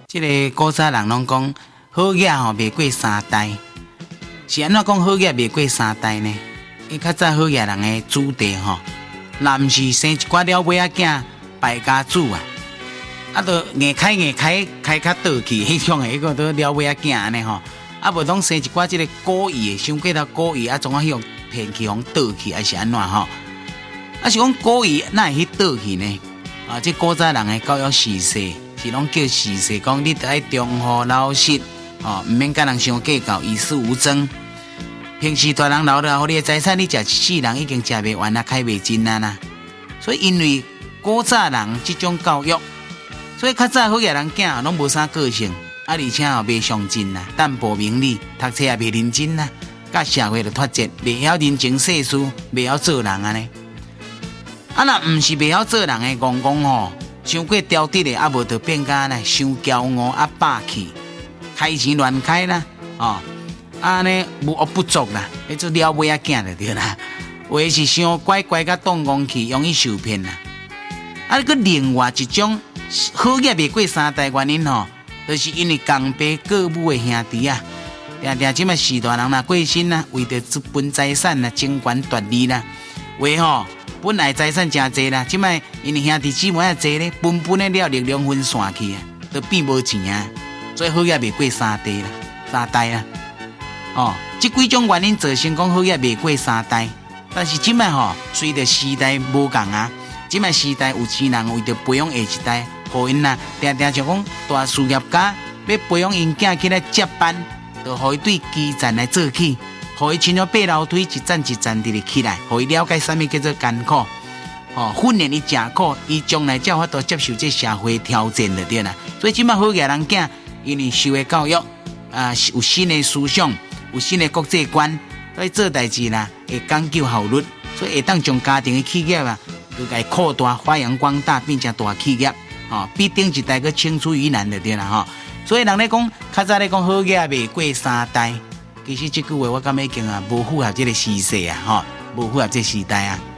这个古早人拢讲好嘢吼，袂过三代。是安怎讲好嘢袂过三代呢？因较早好嘢人的子弟吼，男是生一寡了尾仔囝败家子啊，啊，都硬开较倒去，迄种的迄个都了尾仔囝安尼吼，啊，无拢生一寡即个故意的，伤过头故意啊，总啊迄种骗去，互倒去，还是安怎吼？啊，是讲故意哪会去倒去呢？啊，这古早人的教育事势是拢叫事势，讲你得爱忠厚老实，哦，毋免甲人相计较，与世无争。平时大人留了，你的财产你食一世人已经食袂完啊，开袂尽啊啦。所以因为古早人这种教育，所以较早好个人囝拢无啥个性，啊，而且也袂上进啦，淡薄名利，读册也袂认真啦，甲社会就脱节，袂晓人情世事，袂晓做人安尼。啊，若毋是袂晓做人的戆戆吼，伤过刁滴的，啊无就变甲呢，伤骄傲啊霸气，开钱乱开啦，哦。啊呢无恶不作啦，迄做了尾仔囝就对啦。或是伤乖乖甲动讲去，容易受骗啦。啊，佮另外一种好业袂过三代原因吼，就是因为公爸过母的兄弟啊，定即摆士大人啦过身啦，为着资本财产啦争权夺利啦，为吼本来财产真济啦，即摆因为兄弟姊妹啊济咧，分的了力量分散去啊，都变无钱啊，所以好业袂过三代啦。哦，这几种原因造成讲好业袂过三代，但是即摆吼，随着时代无共啊，即摆时代有钱人为着培养下一代，互因啊，定就讲大事业家要培养因囝起来接班，就互伊对基层来做起，互伊亲像爬楼梯一站一站地起来，互伊了解啥物叫做艰苦，哦，训练伊真苦，伊将来才有法度接受这社会挑战就对啦。所以即摆好业人囝，因为受的教育啊，有新的思想。有新的国际观，所以做代志啦，会讲究效率，所以会当将家庭的企业啊，就该扩大、发扬光大，变成大企业，哦，比顶一代个青出于蓝就对啦，吼。所以人咧讲，较早咧讲好业袂过三代，其实这句话我感觉已经啊无符合这个时势啊，吼，无符合这时代啊。